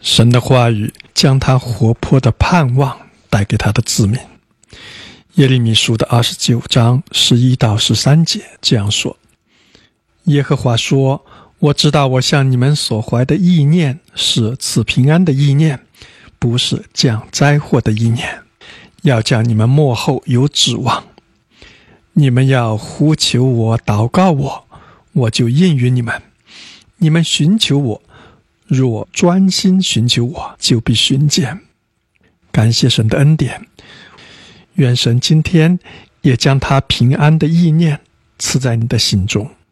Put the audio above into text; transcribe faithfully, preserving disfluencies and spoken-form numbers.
神的话语将他活泼的盼望带给他的子民。耶利米书的二十九章十一到十三节这样说：耶和华说，我知道我向你们所怀的意念是赐平安的意念，不是降灾祸的意念，要叫你们末后有指望。你们要呼求我，祷告我，我就应允你们。你们寻求我，若专心寻求我，就必寻见。感谢神的恩典，愿神今天也将他平安的意念赐在你的心中。